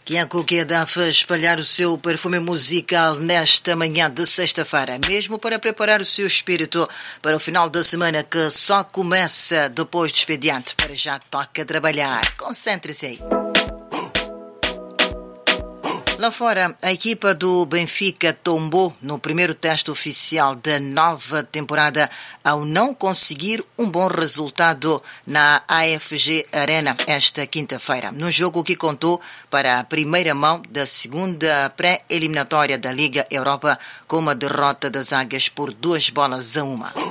Kianko Kedafa espalhar o seu perfume musical nesta manhã de sexta-feira, mesmo para preparar o seu espírito para o final da semana que só começa depois do expediente. Para já toca trabalhar. Concentre-se aí. Lá fora, a equipa do Benfica tombou no primeiro teste oficial da nova temporada ao não conseguir um bom resultado na AFG Arena esta quinta-feira, no jogo que contou para a primeira mão da segunda pré-eliminatória da Liga Europa com uma derrota das Águias por 2-1.